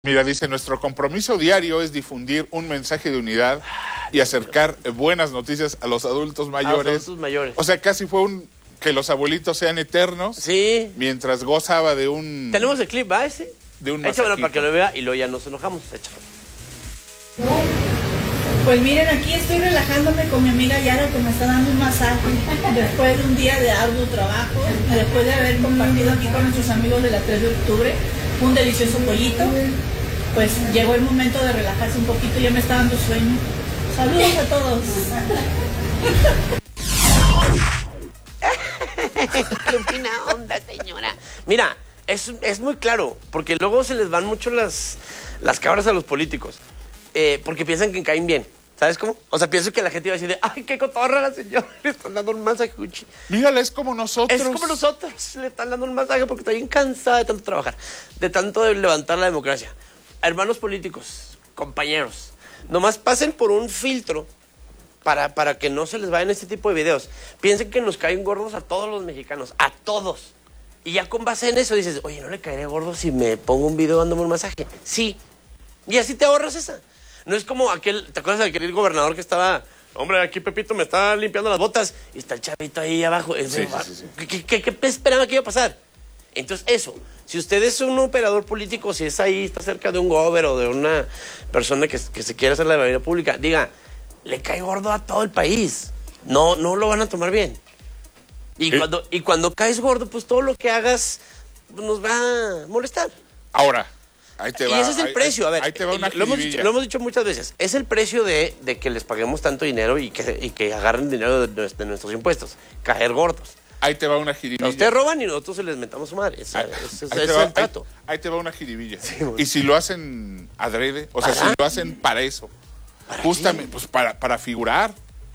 Mira, dice, nuestro compromiso diario es difundir un mensaje de unidad y acercar buenas noticias a los adultos mayores. A los adultos mayores. O sea, casi fue que los abuelitos sean eternos. Sí. Mientras gozaba de un... Tenemos el clip, ¿va ese? De un Échamelo masajito. para que lo vea y luego ya nos enojamos. Échamelo. Pues miren, aquí estoy relajándome con mi amiga Yara, que me está dando un masaje después de un día de arduo trabajo, después de haber compartido aquí con nuestros amigos de la 3 de octubre un delicioso pollito. Pues llegó el momento de relajarse un poquito, ya me está dando sueño. Saludos a todos. Qué fina onda, señora. Mira, es muy claro, porque luego se les van mucho las cabras a los políticos, porque piensan que caen bien. ¿Sabes cómo? O sea, pienso que la gente iba a decir, ay, qué cotorra la señora, le están dando un masaje. Mírala, es como nosotros. Es como nosotros, le están dando un masaje porque está bien cansada de tanto trabajar, de tanto de levantar la democracia. Hermanos políticos, compañeros, nomás pasen por un filtro para que no se les vayan este tipo de videos. Piensen que nos caen gordos a todos los mexicanos, a todos. Y ya con base en eso dices, oye, ¿no le caeré gordo si me pongo un video dándome un masaje? Sí. Y así te ahorras esa. No es como aquel, ¿te acuerdas de aquel gobernador que estaba, hombre, aquí Pepito me está limpiando las botas y está el chavito ahí abajo? Sí. ¿Qué esperaba que iba a pasar? Entonces, eso, si usted es un operador político, si es ahí, está cerca de un gobernador o de una persona que se quiere hacer la vida pública, diga, le cae gordo a todo el país. No lo van a tomar bien. Y cuando caes gordo, pues todo lo que hagas nos va a molestar. Ahora, ahí te va. Y ese es el precio, a ver, ahí te va una lo hemos dicho muchas veces, es el precio de que les paguemos tanto dinero y que agarren dinero de nuestros impuestos, caer gordos. Ahí te va una jiribilla. A ustedes roban y nosotros se les mentamos su madre. Ese es el trato. Ahí te va una jiribilla. Sí, bueno. Y si lo hacen adrede, o sea, si lo hacen para eso, justamente, pues para figurar.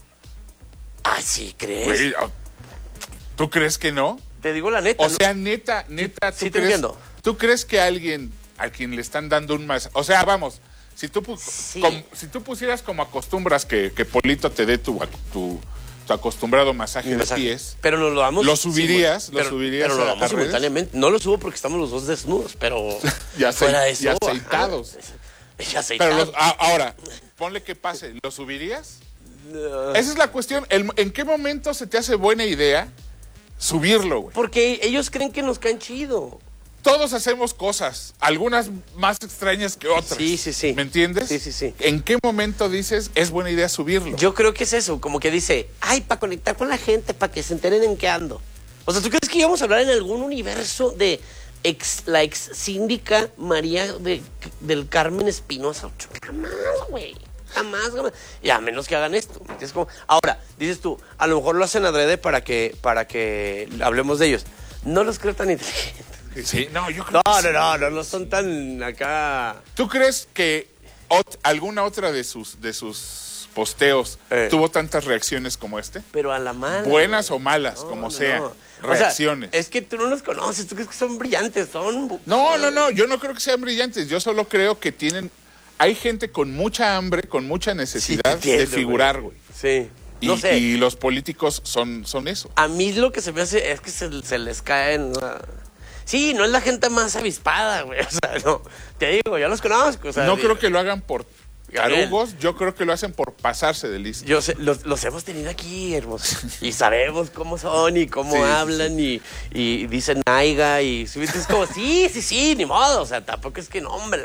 Ah, ¿sí crees? Güey, ¿tú crees que no? Te digo la neta. O sea, neta, sí te entiendo. ¿Tú crees que alguien a quien le están dando un más? O sea, vamos, si tú pusieras como acostumbras que Polito te dé tu acostumbrado masaje de pies, pero nos lo damos. ¿Lo subirías? Sí, ¿Lo subirías pero lo a damos redes? simultáneamente. No lo subo porque estamos los dos desnudos, pero Ya fuera eso. ya aceitados. Ya aceitados. Pero ahora, ponle que pase, ¿lo subirías? Esa es la cuestión. ¿En qué momento se te hace buena idea subirlo, güey? Porque ellos creen que nos caen chido. Todos hacemos cosas, algunas más extrañas que otras. Sí. ¿Me entiendes? Sí. ¿En qué momento dices, es buena idea subirlo? Yo creo que es eso, como que dice, ay, para conectar con la gente, para que se enteren en qué ando. O sea, ¿tú crees que íbamos a hablar en algún universo de la ex síndica María del Carmen Espinosa? Jamás, güey. Jamás. Y a menos que hagan esto. Es como, ahora, dices tú, a lo mejor lo hacen adrede para que hablemos de ellos. No los creo tan inteligentes. Sí, no, yo creo que sí. No son tan acá. ¿Tú crees que alguna otra de sus posteos tuvo tantas reacciones como este? Pero a la mala. Buenas o malas, como sea. Reacciones. O sea, es que tú no los conoces, tú crees que son brillantes, son... No, yo no creo que sean brillantes, yo solo creo que hay gente con mucha hambre, con mucha necesidad de figurar, güey. Sí. No sé. Y los políticos son eso. A mí lo que se me hace es que se les caen... Sí, no es la gente más avispada, güey. O sea, no. Te digo, yo los conozco. O sea, no creo que lo hagan por tarugos, yo creo que lo hacen por pasarse de listo. Yo sé, los hemos tenido aquí, hermoso. Y sabemos cómo son y cómo hablan y dicen naiga y es como, sí, ni modo. O sea, tampoco es que no, hombre,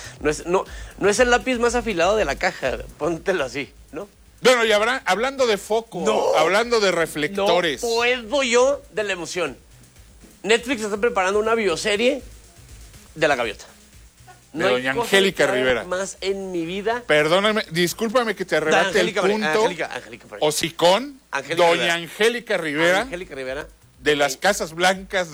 no es el lápiz más afilado de la caja, póntelo así, ¿no? Bueno, y hablando de foco, hablando de reflectores. No puedo yo de la emoción. Netflix está preparando una bioserie de la gaviota. De doña Angélica Rivera. Más en mi vida. Perdóname, discúlpame que te arrebate el punto. Angélica hocicón, doña Angélica Rivera. Angélica Rivera. De las Casas Blancas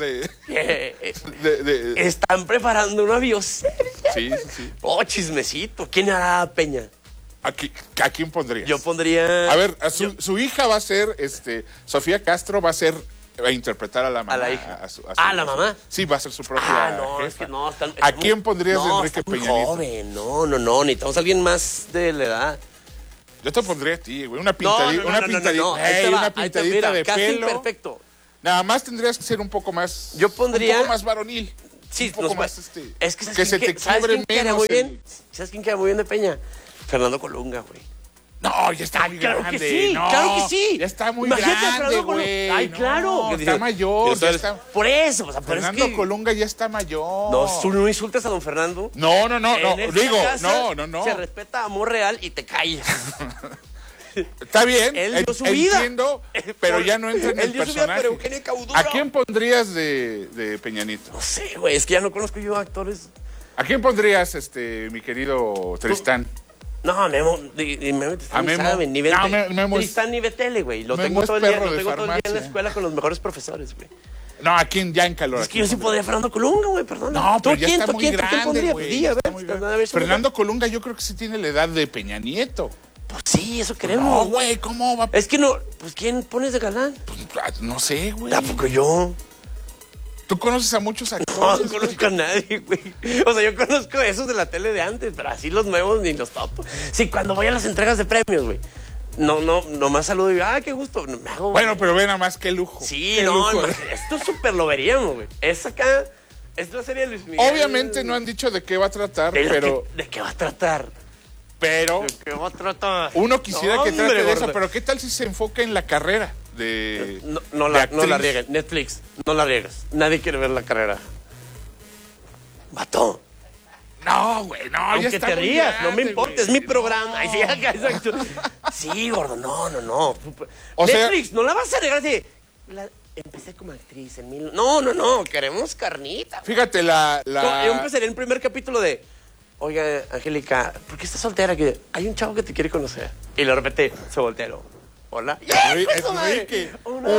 Están preparando una bioserie. Sí. Oh, chismecito. ¿Quién hará, Peña? ¿A quién pondrías? Yo pondría... A ver, su hija va a ser, Sofía Castro va a interpretar a la mamá. A la hija. ¿La mamá? Sí, va a ser su propia no, jefa. es que no. ¿A quién pondrías de Enrique Peña Nieto? Joven, no. Necesitamos a alguien más de la edad. Yo te pondría a ti, güey. Una pintadita de casi pelo. Perfecto. Nada más tendrías que ser un poco más... Yo pondría... Un poco más varonil. Sí, un poco más es que se te ¿sabes quiebre quién queda menos muy bien? ¿Sabes quién queda muy bien de Peña? Fernando Colunga, güey. No, ya está muy Claro grande. que sí, no, claro que sí. Ya está muy Imagínate a grande, Fernando Colunga. güey. Ay, claro. No, está mayor. Ya está... Por eso, o sea, pero Fernando es que... Colunga ya está mayor. No, tú no insultes a don Fernando. No. En esta Digo, casa no. Se respeta amor real y te callas. Está bien. Él dio su vida. Entiendo, pero ya no entra en el Él dio su vida, personaje. pero Eugenia Cauduro. ¿A quién pondrías de Peñanito? No sé, güey, es que ya no conozco yo actores. ¿A quién pondrías, mi querido Tristán? No, Memo, Memo A Memo. saben, ni No, Memo es- Tristán ni Betele, güey. Lo Memo tengo es todo el día, perro lo de tengo todo el día en la farmacia. escuela con los mejores profesores, güey. No, ¿a quién ya en calor? Es que yo sí podría Fernando Colunga, güey, perdón. No, pero ¿Tú ya quién? está ¿Tú muy quién? ¿Tú quién grande, pondrías? güey. Pues di, a Está ver, muy a grande. ver si me Fernando Colunga yo creo que sí tiene la edad de Peña Nieto. Pues sí, eso queremos. No, güey, ¿cómo va? Es que no, pues ¿quién pones de galán? No sé, güey. Tampoco yo. ¿Tú conoces a muchos No, actores? no conozco a nadie, güey. O sea, yo conozco esos de la tele de antes, pero así los nuevos ni los topo. Sí, cuando voy a las entregas de premios, güey. Nomás saludo y digo, qué gusto. No, me hago, Bueno, pero ve nada más qué lujo. sí, Qué no, lujo. esto súper lo veríamos, güey. Es acá, es la serie de Luis Miguel. Obviamente no han dicho de qué va a tratar, ¿De pero qué va a tratar? pero ¿De qué va a tratar? uno quisiera No, que trate hombre, de eso, gordo. pero ¿qué tal si se enfoca en la carrera de No de la actriz? rieguen. Netflix, no la riegues. Nadie quiere ver la carrera. Vato. No, güey, no, ya Aunque está te muy rías, no grande, me importa, güey. es mi programa. Ay, sí, acá, exacto. Sí, gordo, no. O sea- Netflix, no la vas a regalar así. Empecé como actriz en No, queremos carnita. Fíjate, Yo empezaría el primer capítulo de, oiga, Angélica, ¿por qué estás soltera? Que hay un chavo que te quiere conocer. Y de repente, soy voltero. Hola. Enrique.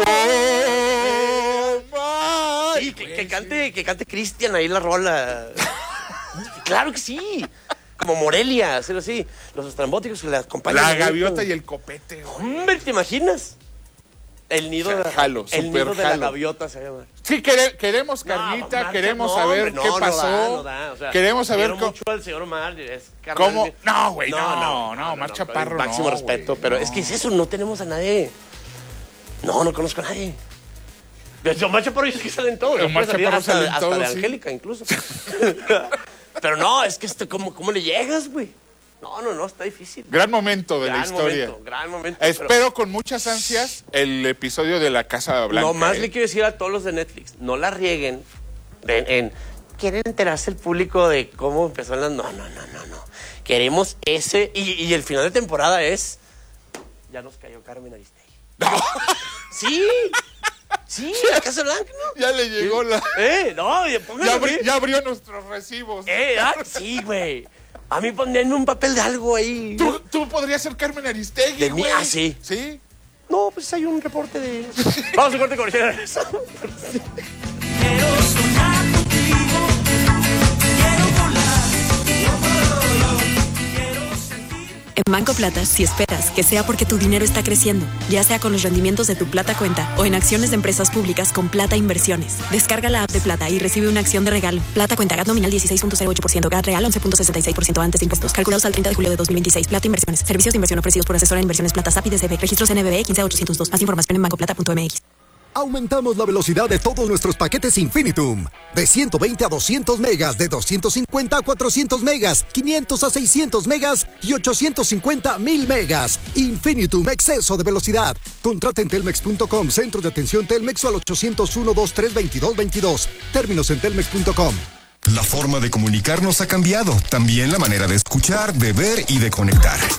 Sí, que cante Cristian ahí la rola. Claro que sí. Como Morelia, hacerlo así. Los estrambóticos que la acompañan. La gaviota y el copete, güey. Hombre, ¿te imaginas? El nido, Jalo, el super nido de la jalo. gaviota se llama. Sí, queremos carnita, No, queremos no, saber hombre, qué no pasó. No da. O sea, queremos saber quiero mucho al señor Omar. Es carnal cómo. mío. No, güey, no, Omar Chaparro, no. Máximo respeto, güey, pero no. es que es eso, no tenemos a nadie. No conozco a nadie. De Omar Chaparro es que salen todos. Omar Puede salir Chaparro hasta, salen hasta todos, de sí. Angélica, incluso. Pero no, es que ¿cómo le llegas, güey? No, está difícil. Gran momento de la historia. Gran momento. Espero con muchas ansias el episodio de la Casa Blanca. No más le quiero decir a todos los de Netflix, no la rieguen quieren enterarse el público de cómo empezó las... No. Queremos ese... Y el final de temporada es... Ya nos cayó Carmen Aristegui. No. Sí, la Casa Blanca, ¿no? Ya le llegó la... Ya abrió nuestros recibos. Sí, güey. A mí ponenme un papel de algo ahí. ¿Tú podrías ser Carmen Aristegui, ¿De mí? güey? Sí. ¿Sí? No, pues hay un reporte de... Vamos a corte comercial. Quiero soñar contigo, quiero volar, quiero sentir. En Banco Plata, si esperas que sea porque tu dinero está creciendo, ya sea con los rendimientos de tu Plata Cuenta o en acciones de empresas públicas con Plata Inversiones. Descarga la app de Plata y recibe una acción de regalo. Plata Cuenta, GAT nominal 16.08%, GAT real 11.66% antes de impuestos. Calculados al 30 de julio de 2026. Plata Inversiones. Servicios de inversión ofrecidos por asesora de inversiones Plata SAP y DCB. Registros NBB 15802. Más información en bancoplata.mx. Aumentamos la velocidad de todos nuestros paquetes Infinitum. De 120 a 200 megas, de 250 a 400 megas, 500 a 600 megas y 850 a 1000 megas. Infinitum, exceso de velocidad. Contrata en telmex.com, centro de atención Telmex o al 801-2322-22. Términos en telmex.com. La forma de comunicarnos ha cambiado, también la manera de escuchar, de ver y de conectar.